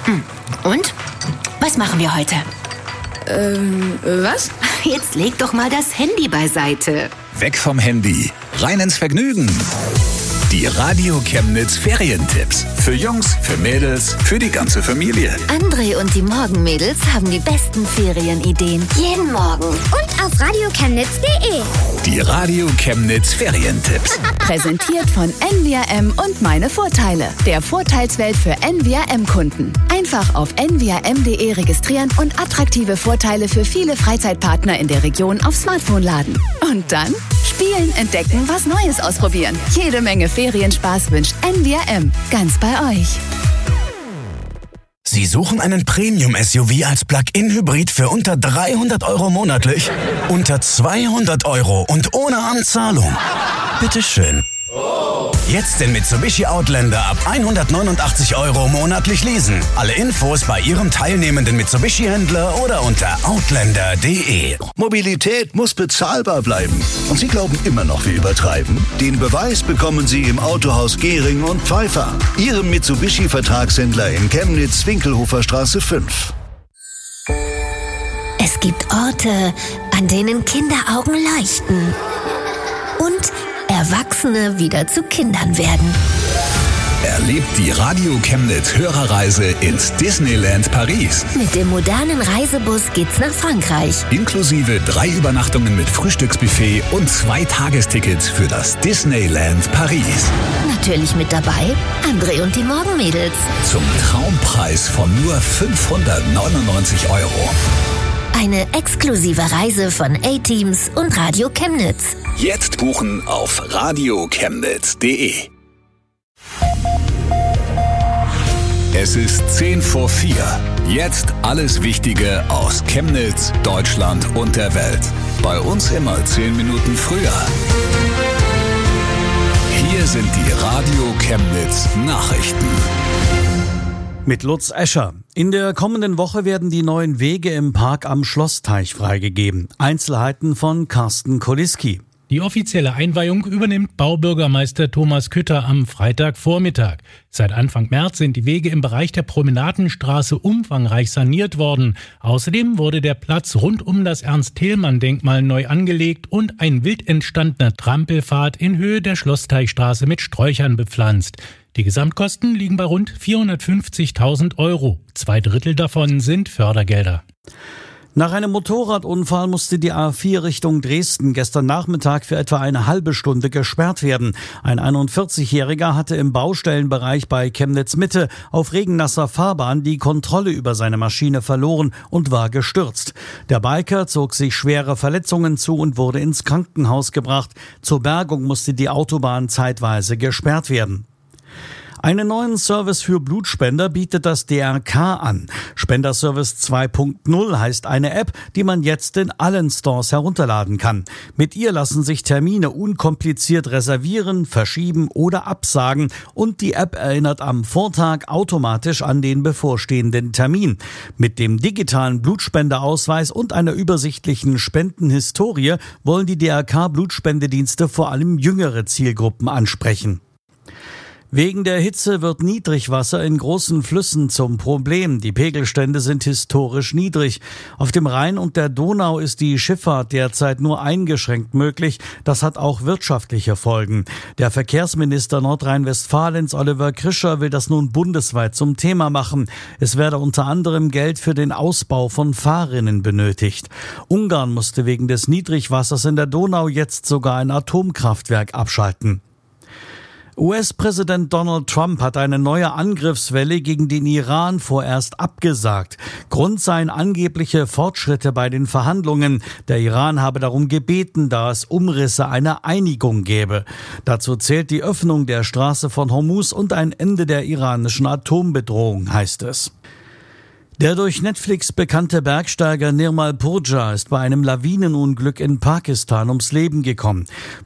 Und? Was machen wir heute? Was? Jetzt leg doch mal das Handy beiseite. Weg vom Handy, rein ins Vergnügen. Die Radio Chemnitz Ferientipps. Für Jungs, für Mädels, für die ganze Familie. André und die Morgenmädels haben die besten Ferienideen. Jeden Morgen. Und auf radiochemnitz.de. Die Radio Chemnitz Ferientipps. Präsentiert von NVRM und meine Vorteile. Der Vorteilswelt für NVRM-Kunden. Einfach auf nvrm.de registrieren und attraktive Vorteile für viele Freizeitpartner in der Region aufs Smartphone laden. Und dann spielen, entdecken, was Neues ausprobieren. Jede Menge Ferienspaß wünscht NVRM. Ganz bei euch. Sie suchen einen Premium-SUV als Plug-in-Hybrid für unter 300 € monatlich? Unter 200 € und ohne Anzahlung? Bitteschön. Jetzt den Mitsubishi Outlander ab 189 € monatlich leasen. Alle Infos bei Ihrem teilnehmenden Mitsubishi-Händler oder unter outlander.de. Mobilität muss bezahlbar bleiben. Und Sie glauben immer noch, wir übertreiben? Den Beweis bekommen Sie im Autohaus Gehring und Pfeiffer, Ihrem Mitsubishi-Vertragshändler in Chemnitz, Winkelhofer Straße 5. Es gibt Orte, an denen Kinderaugen leuchten. Und Erwachsene wieder zu Kindern werden. Erlebt die Radio Chemnitz Hörerreise ins Disneyland Paris. Mit dem modernen Reisebus geht's nach Frankreich. Inklusive 3 Übernachtungen mit Frühstücksbuffet und 2 Tagestickets für das Disneyland Paris. Natürlich mit dabei André und die Morgenmädels. Zum Traumpreis von nur 599 €. Eine exklusive Reise von A-Teams und Radio Chemnitz. Jetzt buchen auf radiochemnitz.de. Es ist 3:10. Jetzt alles Wichtige aus Chemnitz, Deutschland und der Welt. Bei uns immer 10 Minuten früher. Hier sind die Radio Chemnitz Nachrichten. Mit Lutz Escher. In der kommenden Woche werden die neuen Wege im Park am Schlossteich freigegeben. Einzelheiten von Carsten Koliski. Die offizielle Einweihung übernimmt Baubürgermeister Thomas Kütter am Freitagvormittag. Seit Anfang März sind die Wege im Bereich der Promenadenstraße umfangreich saniert worden. Außerdem wurde der Platz rund um das Ernst-Thälmann-Denkmal neu angelegt und ein wild entstandener Trampelpfad in Höhe der Schlossteichstraße mit Sträuchern bepflanzt. Die Gesamtkosten liegen bei rund 450.000 €. 2/3 davon sind Fördergelder. Nach einem Motorradunfall musste die A4 Richtung Dresden gestern Nachmittag für etwa eine halbe Stunde gesperrt werden. Ein 41-Jähriger hatte im Baustellenbereich bei Chemnitz Mitte auf regennasser Fahrbahn die Kontrolle über seine Maschine verloren und war gestürzt. Der Biker zog sich schwere Verletzungen zu und wurde ins Krankenhaus gebracht. Zur Bergung musste die Autobahn zeitweise gesperrt werden. Einen neuen Service für Blutspender bietet das DRK an. Spenderservice 2.0 heißt eine App, die man jetzt in allen Stores herunterladen kann. Mit ihr lassen sich Termine unkompliziert reservieren, verschieben oder absagen und die App erinnert am Vortag automatisch an den bevorstehenden Termin. Mit dem digitalen Blutspenderausweis und einer übersichtlichen Spendenhistorie wollen die DRK-Blutspendedienste vor allem jüngere Zielgruppen ansprechen. Wegen der Hitze wird Niedrigwasser in großen Flüssen zum Problem. Die Pegelstände sind historisch niedrig. Auf dem Rhein und der Donau ist die Schifffahrt derzeit nur eingeschränkt möglich. Das hat auch wirtschaftliche Folgen. Der Verkehrsminister Nordrhein-Westfalens Oliver Krischer will das nun bundesweit zum Thema machen. Es werde unter anderem Geld für den Ausbau von Fahrrinnen benötigt. Ungarn musste wegen des Niedrigwassers in der Donau jetzt sogar ein Atomkraftwerk abschalten. US-Präsident Donald Trump hat eine neue Angriffswelle gegen den Iran vorerst abgesagt. Grund seien angebliche Fortschritte bei den Verhandlungen. Der Iran habe darum gebeten, da es Umrisse einer Einigung gäbe. Dazu zählt die Öffnung der Straße von Hormuz und ein Ende der iranischen Atombedrohung, heißt es. Der durch Netflix bekannte Bergsteiger Nirmal Purja ist bei einem Lawinenunglück in Pakistan ums Leben gekommen.